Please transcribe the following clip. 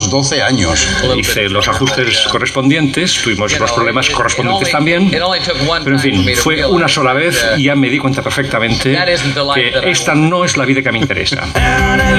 unos 12 años. Hice los ajustes correspondientes, tuvimos los problemas correspondientes también, pero en fin, fue una sola vez y ya me di cuenta perfectamente que esta no es la vida que me interesa.